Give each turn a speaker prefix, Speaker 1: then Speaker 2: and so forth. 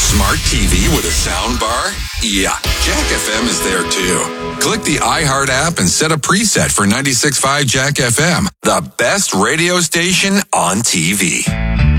Speaker 1: Smart TV with a sound bar? Yeah, Jack FM is there too. Click the iHeart app and set a preset for 96.5 Jack FM, the best radio station on TV.